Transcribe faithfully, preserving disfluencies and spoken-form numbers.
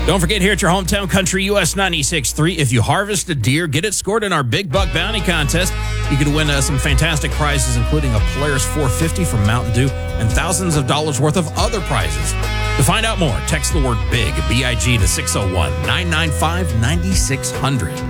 Don't forget, here at your hometown country, U S ninety-six point three, if you harvest a deer, get it scored in our Big Buck Bounty Contest. You could win uh, some fantastic prizes, including a Polaris four fifty from Mountain Dew and thousands of dollars worth of other prizes. To find out more, text the word BIG, B I G, to six oh one, nine nine five, nine six zero zero.